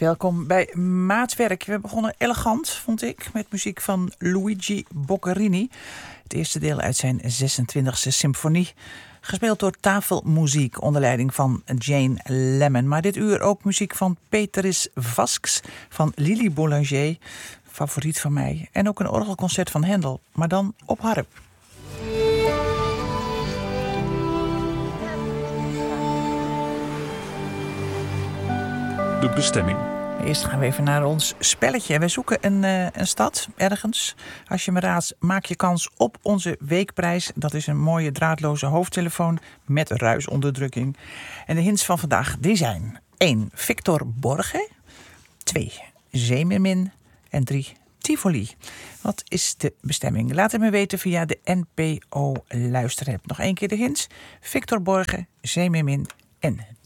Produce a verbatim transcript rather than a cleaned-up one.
Welkom bij Maatwerk. We begonnen elegant, vond ik, met muziek van Luigi Boccherini. Het eerste deel uit zijn zesentwintigste symfonie. Gespeeld door tafelmuziek onder leiding van Jane Lemmon. Maar dit uur ook muziek van Peteris Vasks van Lili Boulanger. Favoriet van mij. En ook een orgelconcert van Handel, maar dan op harp. De bestemming. Eerst gaan we even naar ons spelletje. We zoeken een, uh, een stad ergens. Als je me raadt, maak je kans op onze weekprijs. Dat is een mooie draadloze hoofdtelefoon met ruisonderdrukking. En de hints van vandaag die zijn: één. Victor Borge. twee. Zeemermin. En drie. Tivoli. Wat is de bestemming? Laat het me weten via de N P O luisterapp. Nog één keer de hints. Victor Borge, Zeemermin en